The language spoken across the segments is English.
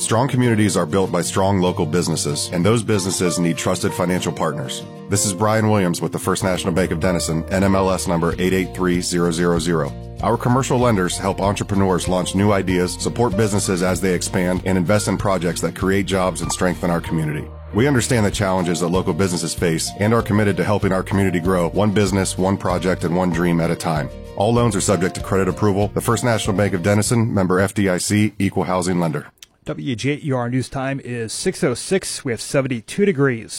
Strong communities are built by strong local businesses, and those businesses need trusted financial partners. This is Brian Williams with the First National Bank of Denison, NMLS number 883000. Our commercial lenders help entrepreneurs launch new ideas, support businesses as they expand, and invest in projects that create jobs and strengthen our community. We understand the challenges that local businesses face and are committed to helping our community grow one business, one project, and one dream at a time. All loans are subject to credit approval. The First National Bank of Denison, member FDIC, equal housing lender. WJER news time is 6:06. We have 72 degrees.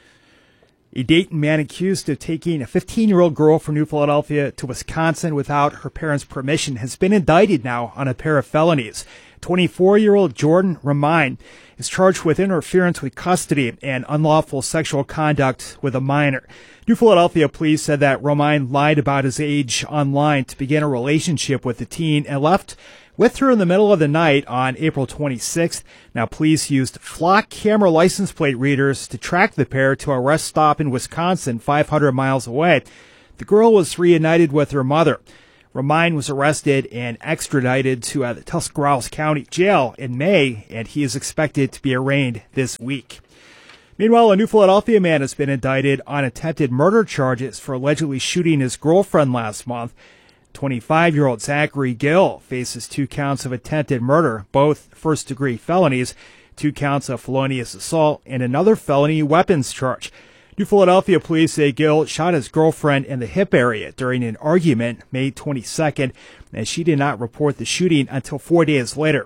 A Dayton man accused of taking a 15-year-old girl from New Philadelphia to Wisconsin without her parents' permission has been indicted now on a pair of felonies. 24-year-old Jordan Romine is charged with interference with custody and unlawful sexual conduct with a minor. New Philadelphia police said that Romine lied about his age online to begin a relationship with the teen and left with her in the middle of the night on April 26th. Now, police used flock camera license plate readers to track the pair to a rest stop in Wisconsin, 500 miles away. The girl was reunited with her mother. Romine was arrested and extradited to the Tuscarawas County Jail in May, and he is expected to be arraigned this week. Meanwhile, a New Philadelphia man has been indicted on attempted murder charges for allegedly shooting his girlfriend last month. 25-year-old Zachary Gill faces 2 counts of attempted murder, both first-degree felonies, 2 counts of felonious assault, and another felony weapons charge. New Philadelphia police say Gill shot his girlfriend in the hip area during an argument May 22nd, and she did not report the shooting until 4 days later.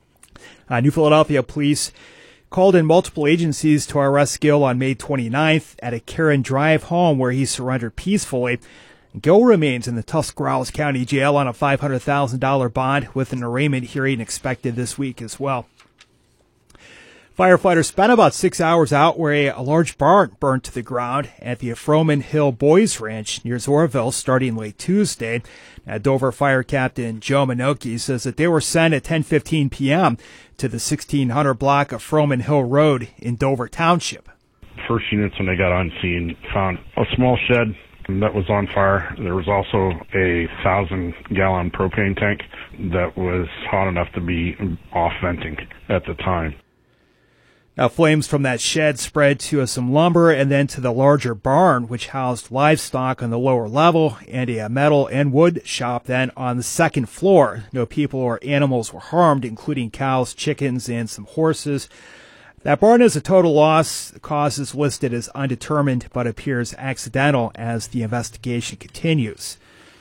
New Philadelphia police called in multiple agencies to arrest Gill on May 29th at a Karen Drive home where he surrendered peacefully. Gill remains in the Tuscarawas County Jail on a $500,000 bond with an arraignment hearing expected this week as well. Firefighters spent about 6 hours out where a large barn burned to the ground at the Froman Hill Boys Ranch near Zorville starting late Tuesday. Dover Fire Captain Joe Minoki says that they were sent at 10:15 p.m. to the 1600 block of Froman Hill Road in Dover Township. First units, when they got on scene, found a small shed that was on fire. There was also a 1,000-gallon propane tank that was hot enough to be off venting at the time. Now, flames from that shed spread to some lumber and then to the larger barn, which housed livestock on the lower level, and a metal and wood shop then on the second floor. No people or animals were harmed, including cows, chickens, and some horses. That barn is a total loss. The cause is listed as undetermined, but appears accidental as the investigation continues.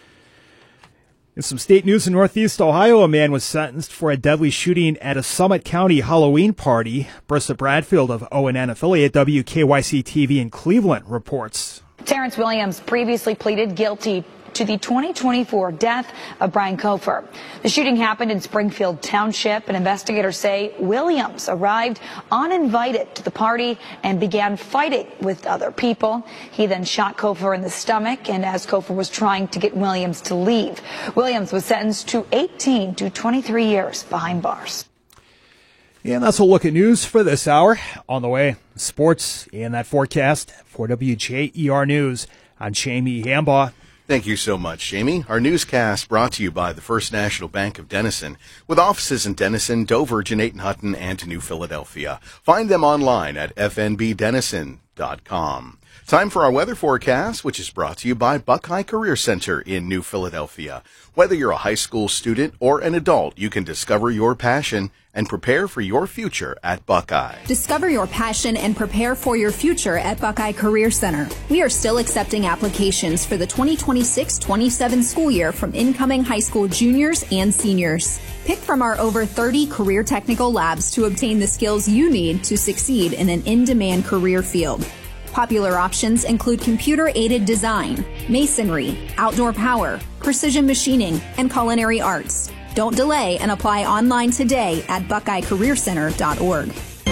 In some state news in Northeast Ohio, a man was sentenced for a deadly shooting at a Summit County Halloween party. Brissa Bradfield of ONN affiliate WKYC-TV in Cleveland reports. Terrence Williams previously pleaded guilty to the 2024 death of Brian Kofer. The shooting happened in Springfield Township, and investigators say Williams arrived uninvited to the party and began fighting with other people. He then shot Kofer in the stomach, and as Kofer was trying to get Williams to leave, Williams was sentenced to 18 to 23 years behind bars. And that's a look at news for this hour. On the way, sports and that forecast for WJER News. I'm Jamie Hambaugh. Thank you so much, Jamie. Our newscast brought to you by the First National Bank of Denison, with offices in Denison, Dover, Janayton-Hutton, and New Philadelphia. Find them online at fnbdenison.com. Time for our weather forecast, which is brought to you by Buckeye Career Center in New Philadelphia. Whether you're a high school student or an adult, you can discover your passion and prepare for your future at Buckeye. Discover your passion and prepare for your future at Buckeye Career Center. We are still accepting applications for the 2026-27 school year from incoming high school juniors and seniors. Pick from our over 30 career technical labs to obtain the skills you need to succeed in an in-demand career field. Popular options include computer-aided design, masonry, outdoor power, precision machining, and culinary arts. Don't delay and apply online today at BuckeyeCareerCenter.org.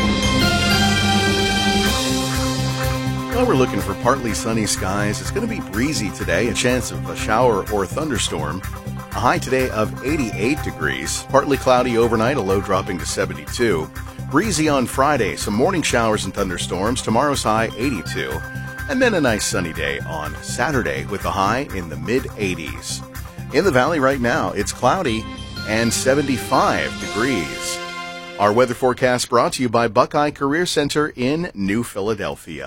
Well, we're looking for partly sunny skies. It's going to be breezy today, a chance of a shower or thunderstorm. A high today of 88 degrees, partly cloudy overnight, a low dropping to 72. Breezy on Friday, some morning showers and thunderstorms. Tomorrow's high 82. And then a nice sunny day on Saturday with a high in the mid-80s. In the valley right now, it's cloudy and 75 degrees. Our weather forecast brought to you by Buckeye Career Center in New Philadelphia.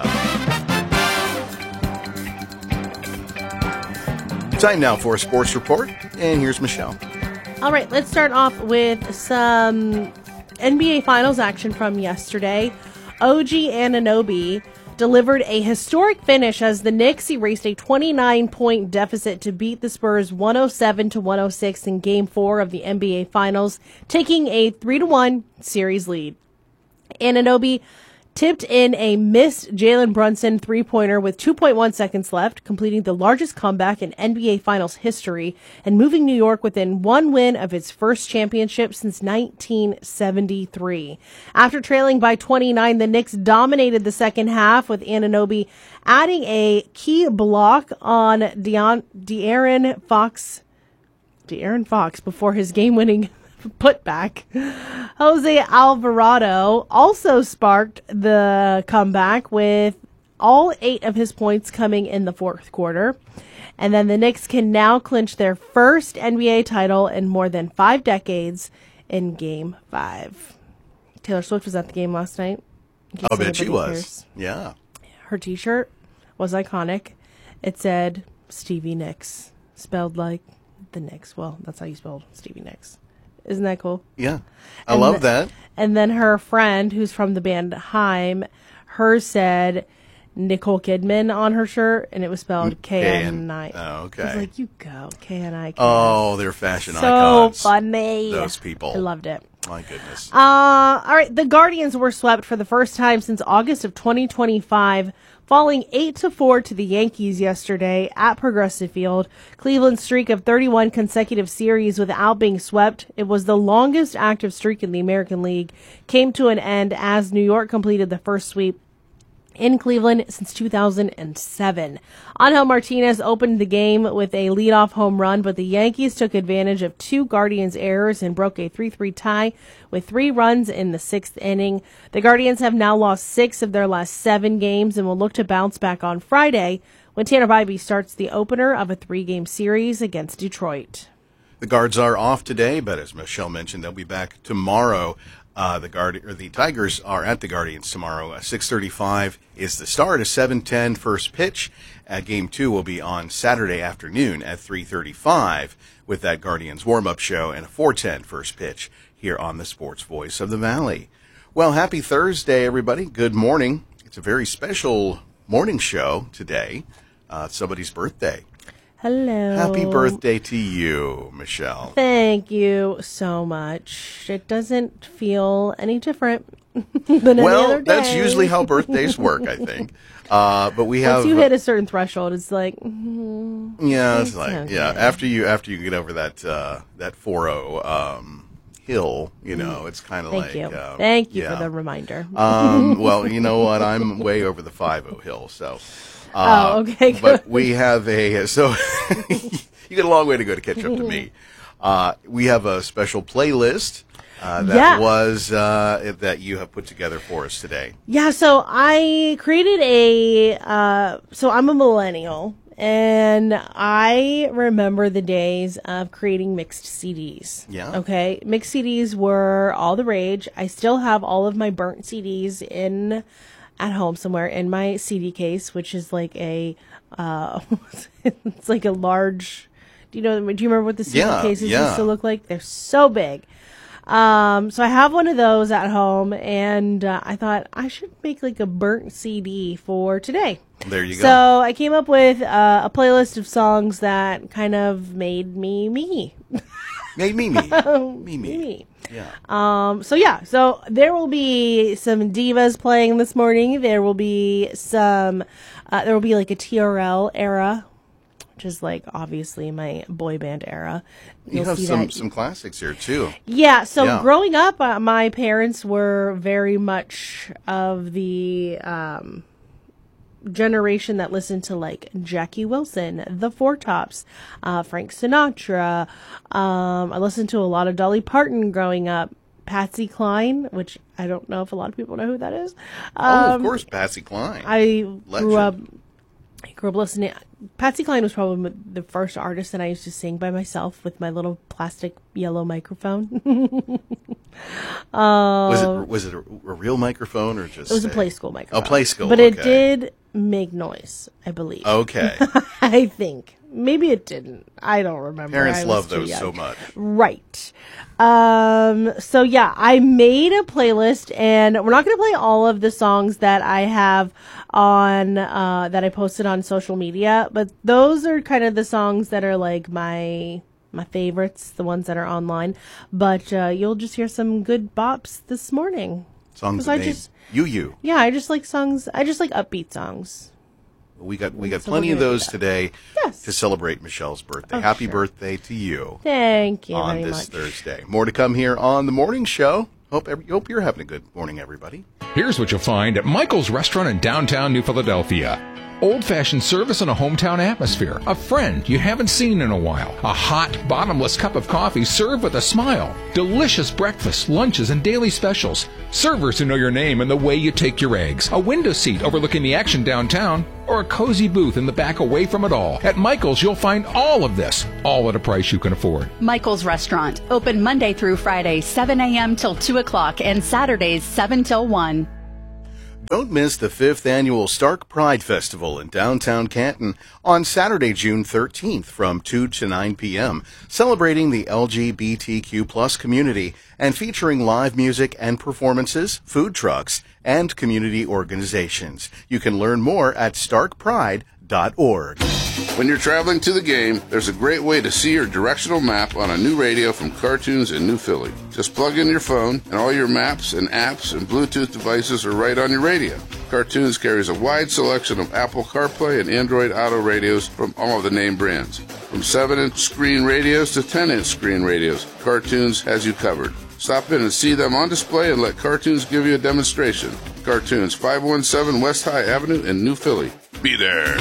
Time now for a sports report, and here's Michelle. All right, let's start off with some NBA Finals action from yesterday. OG Anunoby delivered a historic finish as the Knicks erased a 29-point deficit to beat the Spurs 107-106 in Game 4 of the NBA Finals, taking a 3-1 series lead. Anunoby tipped in a missed Jalen Brunson three-pointer with 2.1 seconds left, completing the largest comeback in NBA Finals history and moving New York within one win of its first championship since 1973. After trailing by 29, the Knicks dominated the second half, with Anunoby adding a key block on De'Aaron Fox before his game-winning putback. Jose Alvarado also sparked the comeback with all 8 of his points coming in the fourth quarter. And then the Knicks can now clinch their first NBA title in more than 5 decades in Game 5. Taylor Swift was at the game last night. I bet she was. Yeah. Her t-shirt was iconic. It said Stevie Nicks, spelled like the Knicks. Well, that's how you spelled Stevie Nicks. Isn't that cool? Yeah. I love that. And then her friend, who's from the band Haim, hers said Nicole Kidman on her shirt, and it was spelled K-N-I. Oh, okay. I was like, you go, K-N-I. Oh, they're fashion icons. So funny. Those people. I loved it. My goodness. All right. The Guardians were swept for the first time since August of 2025, falling 8-4 to the Yankees yesterday at Progressive Field. Cleveland's streak of 31 consecutive series without being swept, it was the longest active streak in the American League, came to an end as New York completed the first sweep in Cleveland since 2007. Angel Martinez opened the game with a leadoff home run, but the Yankees took advantage of 2 Guardians errors and broke a 3-3 tie with 3 runs in the 6th inning. The Guardians have now lost 6 of their last 7 games and will look to bounce back on Friday when Tanner Bybee starts the opener of a 3-game series against Detroit. The Guards are off today, but as Michelle mentioned, they'll be back tomorrow. The Tigers are at the Guardians tomorrow. 6:35 is the start. A 7:10 first pitch. Game 2 will be on Saturday afternoon at 3:35 with that Guardians warm-up show and a 4:10 first pitch here on the Sports Voice of the Valley. Well, happy Thursday, everybody. Good morning. It's a very special morning show today. It's somebody's birthday. Hello. Happy birthday to you, Michelle. Thank you so much. It doesn't feel any different than any other day. That's usually how birthdays work, I think. But we have once you hit a certain threshold, it's like it's like okay. After you get over that 4-0 hill, it's kind of like thank you for the reminder. Well, you know what? I'm way over the 5-0 hill, so. Okay, good. But we have so you got a long way to go to catch up to me. We have a special playlist that you have put together for us today. Yeah, so I created so I'm a millennial, and I remember the days of creating mixed CDs. Yeah. Okay, mixed CDs were all the rage. I still have all of my burnt CDs at home somewhere in my CD case, which is like a it's like a large. Do you remember what the CD cases used to look like? They're so big. So I have one of those at home, and I thought I should make like a burnt CD for today. There you go. So I came up with a playlist of songs that kind of made me me. Made me me. Me. Yeah. So there will be some divas playing this morning. There will be some. There will be like a TRL era, which is like obviously my boy band era. You have some classics here too. Yeah. So growing up, my parents were very much of the generation that listened to like Jackie Wilson, the Four Tops, Frank Sinatra. I listened to a lot of Dolly Parton growing up. Patsy Cline, which I don't know if a lot of people know who that is. Of course, Patsy Cline. I grew up listening. Patsy Cline was probably the first artist that I used to sing by myself with my little plastic yellow microphone. Was it a real microphone or just? It was a Play School microphone. Oh, Play School. But it did make noise, I believe. Okay. I think. Maybe it didn't. I don't remember. Parents love those so much. Right. So yeah, I made a playlist, and we're not going to play all of the songs that I have on, that I posted on social media, but those are kind of the songs that are like my favorites, the ones that are online. But, you'll just hear some good bops this morning. Songs that you. Yeah, I just like songs. I just like upbeat songs. We got plenty of those today to celebrate Michelle's birthday. Happy birthday to you. Thank you on very this much. Thursday. More to come here on the morning show. Hope you're having a good morning, everybody. Here's what you'll find at Michael's Restaurant in downtown New Philadelphia. Old-fashioned service in a hometown atmosphere. A friend you haven't seen in a while. A hot, bottomless cup of coffee served with a smile. Delicious breakfast, lunches, and daily specials. Servers who know your name and the way you take your eggs. A window seat overlooking the action downtown. Or a cozy booth in the back away from it all. At Michael's, you'll find all of this, all at a price you can afford. Michael's Restaurant. Open Monday through Friday, 7 a.m. till 2 o'clock, and Saturdays, 7 till 1. Don't miss the 5th Annual Stark Pride Festival in downtown Canton on Saturday, June 13th from 2 to 9 p.m., celebrating the LGBTQ plus community and featuring live music and performances, food trucks, and community organizations. You can learn more at starkpride.org. When you're traveling to the game, there's a great way to see your directional map on a new radio from Cartoons in New Philly. Just plug in your phone, and all your maps and apps and Bluetooth devices are right on your radio. Cartoons carries a wide selection of Apple CarPlay and Android Auto radios from all of the name brands. From 7-inch screen radios to 10-inch screen radios, Cartoons has you covered. Stop in and see them on display and let Cartoons give you a demonstration. Cartoons, 517 West High Avenue in New Philly. Be there.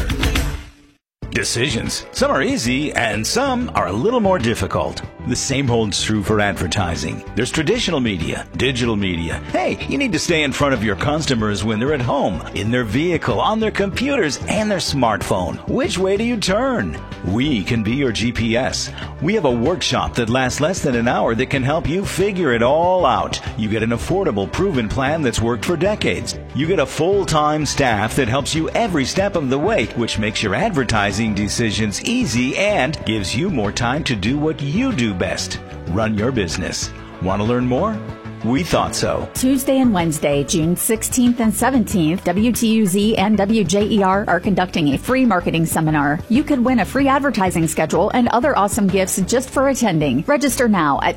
Decisions. Some are easy and some are a little more difficult. The same holds true for advertising. There's traditional media, digital media. Hey, you need to stay in front of your customers when they're at home, in their vehicle, on their computers, and their smartphone. Which way do you turn? We can be your GPS. We have a workshop that lasts less than an hour that can help you figure it all out. You get an affordable, proven plan that's worked for decades. You get a full-time staff that helps you every step of the way, which makes your advertising decisions easy and gives you more time to do what you do best. Run your business. Want to learn more? We thought so. Tuesday and Wednesday, June 16th and 17th, WTUZ and WJER are conducting a free marketing seminar. You could win a free advertising schedule and other awesome gifts just for attending. Register now at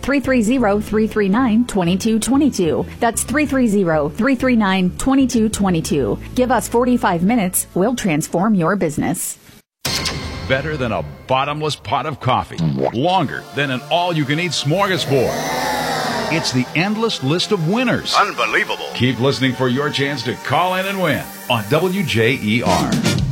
330-339-2222. That's 330-339-2222. Give us 45 minutes. We'll transform your business. Better than a bottomless pot of coffee. Longer than an all-you-can-eat smorgasbord. It's the endless list of winners. Unbelievable. Keep listening for your chance to call in and win on WJER.